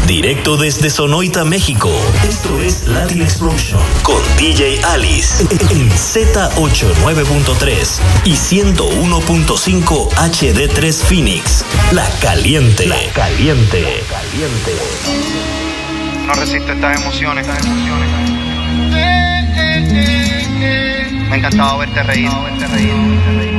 Directo desde Sonoita, México. Esto es Latin Explosion con DJ Alice en Z89.3 y 101.5 HD3 Phoenix. La Caliente. No resiste estas emociones. Me ha encantado verte reír.